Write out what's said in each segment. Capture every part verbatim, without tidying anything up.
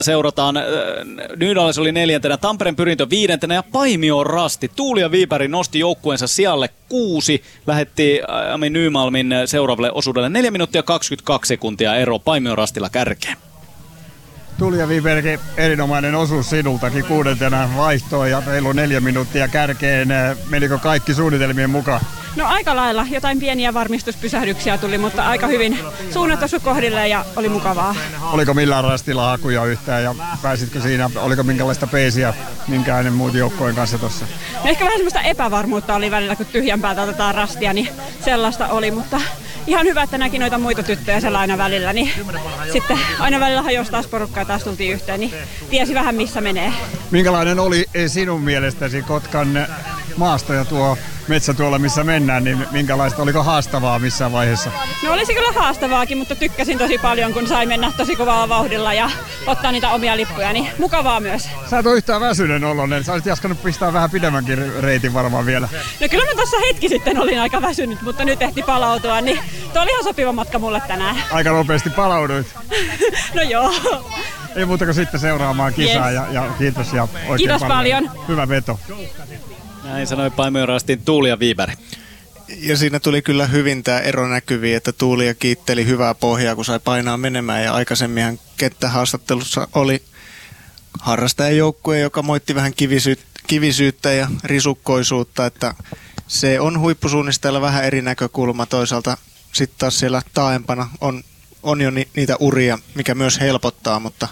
Seurataan. Nydales oli neljäntenä, Tampereen Pyrintö viidentenä ja Paimion Rasti. Tuuli ja Viipäri nosti joukkueensa sijalle kuusi. Lähetti Ami Nymalmin seuraavalle osuudelle neljä minuuttia kaksikymmentäkaksi sekuntia ero Paimion Rastilla kärkeen. Tuuli ja Viipäri, erinomainen osuus sinultakin kuudentena vaihtoon ja reilu neljä minuuttia kärkeen. Menikö kaikki suunnitelmien mukaan? No aika lailla. Jotain pieniä varmistuspysähdyksiä tuli, mutta aika hyvin suunnat osu kohdilleen ja oli mukavaa. Oliko millään rastilla hakuja yhtään ja pääsitkö siinä, oliko minkälaista peesiä minkäinen muut joukkojen kanssa tuossa? No ehkä vähän semmoista epävarmuutta oli välillä, kun tyhjän päältä otetaan rastia, niin sellaista oli, mutta ihan hyvä, että näki noita muita tyttöjä siellä aina välillä, niin sitten aina välillä hajosi taas porukkaa ja taas tultiin yhteen, niin tiesi vähän missä menee. Minkälainen oli sinun mielestäsi Kotkan maasto ja tuo metsä tuolla missä mennään, niin minkälaista, oliko haastavaa missään vaiheessa? No olisi kyllä haastavaakin, mutta tykkäsin tosi paljon, kun sai mennä tosi kovalla vauhdilla ja ottaa niitä omia lippuja, niin mukavaa myös. Sä et ole yhtään väsynen oloinen, sä olisit jaskanut pistää vähän pidemmänkin reitin varmaan vielä. No kyllä mä tuossa hetki sitten olin aika väsynyt, mutta nyt ehti palautua, niin tuo oli ihan sopiva matka mulle tänään. Aika nopeasti palauduit. No joo. Ei muuta kuin sitten seuraamaan kisaa yes. ja, ja kiitos ja oikein kiitos paljon. paljon. Hyvä veto. Näin sanoi Paimion Rastin Tuuli ja Viipäri. Ja siinä tuli kyllä hyvin tämä ero näkyviin, että Tuuli ja kiitteli hyvää pohjaa, kun sai painaa menemään. Ja aikaisemminhan kenttähaastattelussa oli harrastajajoukkue, joka moitti vähän kivisyyttä, kivisyyttä ja risukkoisuutta. Että se on huippusuunnistajalla vähän eri näkökulma. Toisaalta sitten taas siellä taaempana on, on jo ni, niitä uria, mikä myös helpottaa, mutta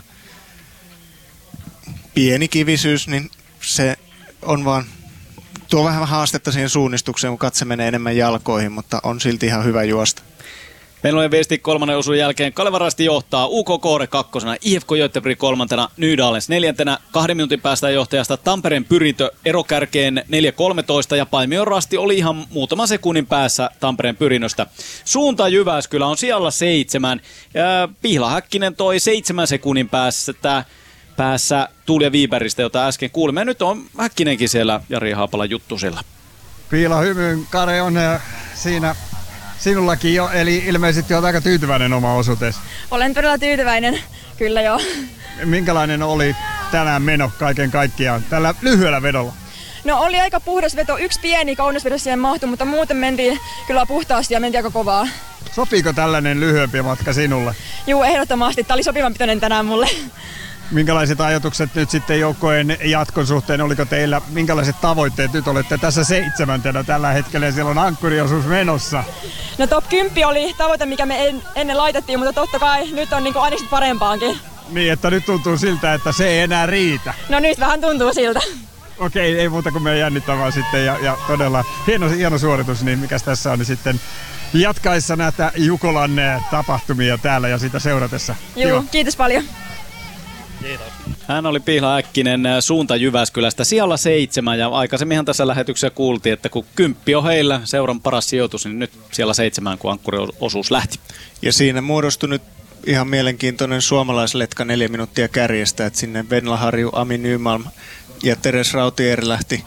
pieni kivisyys, niin se on vaan... Tuo vähän haastetta siihen suunnistukseen, kun katse menee enemmän jalkoihin, mutta on silti ihan hyvä juosta. Venlojen viesti kolmannen osuun jälkeen. Kaleva Rasti johtaa, U K Koore kakkosena, I F K Göteborg kolmantena, Nydalens neljäntenä, kahden minuutin päästä johtajasta Tampereen Pyrintö erokärkeen neljä kolmetoista ja Paimion Rasti oli ihan muutaman sekunnin päässä Tampereen Pyrinnöstä. Suunta Jyväskylä on sijalla seitsemän. Pihla Häkkinen toi seitsemän sekunnin päässä tää päässä Tuuli ja Viipäristä, jota äsken kuulimme. Ja nyt on Häkkinenkin siellä Jari Haapalan juttusilla. Piila hymyn Kare on siinä sinullakin jo, eli ilmeisesti olet aika tyytyväinen oma osuuteesi. Olen todella tyytyväinen, kyllä joo. Minkälainen oli tänään meno kaiken kaikkiaan tällä lyhyellä vedolla? No oli aika puhdas veto, yksi pieni kaunisvedo siihen mahtui, mutta muuten mentiin kyllä puhtaasti ja mentiin aika kovaa. Sopiiko tällainen lyhyempi matka sinulle? Juu, ehdottomasti. Tämä oli sopivan pitoinen tänään mulle. Minkälaiset ajatukset nyt sitten joukkojen jatkon suhteen? Oliko teillä, minkälaiset tavoitteet? Nyt olette tässä seitsemäntenä tällä hetkellä ja siellä on ankkuriosuus menossa. No top kymmenen oli tavoite, mikä me en, ennen laitettiin, mutta totta kai nyt on niinku aina parempaankin. Niin, että nyt tuntuu siltä, että se ei enää riitä. No nyt vähän tuntuu siltä. Okei, ei muuta kuin me jännittämään sitten ja, ja todella hieno, hieno suoritus, niin mikäs tässä on niin sitten jatkaessa näitä Jukolan tapahtumia täällä ja sitä seuratessa. Joo, kiitos paljon. Kiitos. Hän oli Pihla Häkkinen suunta Jyväskylästä sijalla seitsemän ja aikaisemminhan tässä lähetyksessä kuultiin, että kun kymppi on heillä seuran paras sijoitus, niin nyt siellä seitsemään, kun ankkuriosuus lähti. Ja siinä muodostui nyt ihan mielenkiintoinen suomalaisletka neljä minuuttia kärjestä, että sinne Venla Harju, Ami Nymalm ja Teres Rautier lähti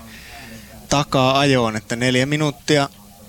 takaa ajoon, että neljä minuuttia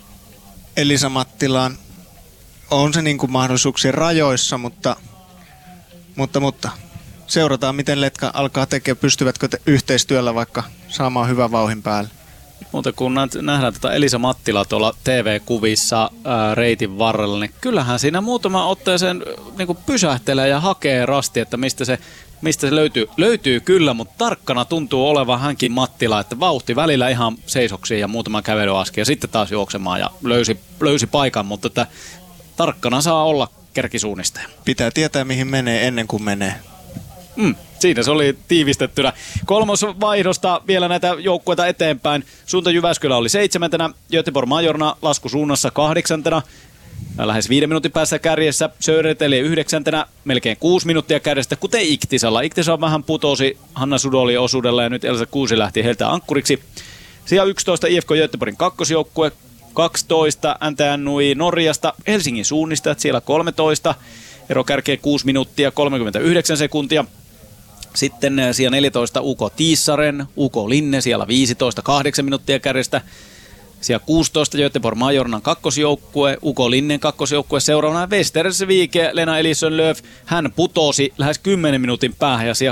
Elisa Mattilaan on se niin kuin mahdollisuuksien rajoissa, mutta, mutta, mutta seurataan, miten letka alkaa tekemään, pystyvätkö te yhteistyöllä vaikka saamaan hyvän vauhin päälle. Mutta kun nähdään tätä Elisa Mattilaa tuolla T V-kuvissa ää, reitin varrella, niin kyllähän siinä muutama otteeseen niin kuin pysähtelee ja hakee rasti, että mistä se, mistä se löytyy. Löytyy kyllä, mutta tarkkana tuntuu olevan hänkin Mattila, että vauhti välillä ihan seisoksiin ja muutama kävelyaskel ja sitten taas juoksemaan ja löysi, löysi paikan, mutta että tarkkana saa olla kärkisuunnistaja. Pitää tietää, mihin menee ennen kuin menee. Mm, siinä se oli tiivistettynä. Kolmosvaihdosta vielä näitä joukkueita eteenpäin. Suunta Jyväskylä oli seitsemäntenä, Göteborg Majorna laskusuunnassa kahdeksantena. Lähes viiden minuutin päässä kärjessä Södertälje yhdeksäntenä, melkein kuusi minuuttia kärjestä, kuten Iktisalla. Iktisalla vähän putosi Hanna Sudoli osuudella ja nyt Elsa Kuusi lähti heiltä ankkuriksi. Siellä yksitoista I F K Göteborgin kakkosjoukkue, kaksitoista N T N U I Norjasta, Helsingin suunnistajat siellä kolmetoista. Ero kärkeen kuusi minuuttia kolmekymmentäyhdeksän sekuntia. Sitten siellä neljätoista U K Tiissaren, U K Linne siellä viisitoista, kahdeksan minuuttia kärjestä. Siellä kuusitoista Göteborg Majornan kakkosjoukkue, Uko Linnen kakkosjoukkue, seuraavana Westersvik, Lena Elisönlöf. Hän putosi lähes kymmenen minuutin päähän ja siellä